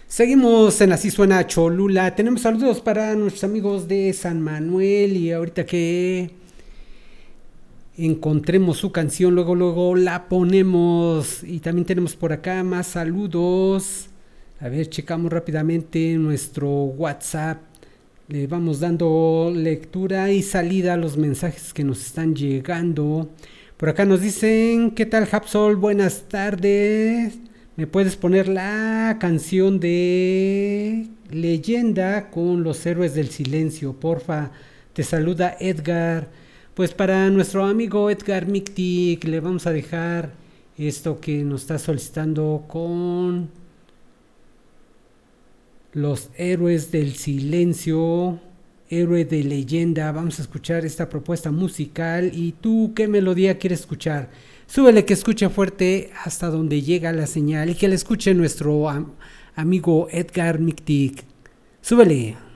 Seguimos en Así Suena Cholula. Tenemos saludos para nuestros amigos de San Manuel y ahorita que encontremos su canción, luego la ponemos. Y también tenemos por acá más saludos. A ver, checamos rápidamente nuestro WhatsApp. Le vamos dando lectura y salida a los mensajes que nos están llegando. Por acá nos dicen, ¿qué tal, Hapsol? Buenas tardes. ¿Me puedes poner la canción de Leyenda con los héroes del silencio, porfa? Te saluda Edgar. Pues para nuestro amigo Edgar Mictic le vamos a dejar esto que nos está solicitando con los héroes del silencio, héroe de leyenda. Vamos a escuchar esta propuesta musical. ¿Y tú qué melodía quieres escuchar? Súbele que escuche fuerte hasta donde llega la señal y que le escuche nuestro amigo Edgar Mictic. Súbele.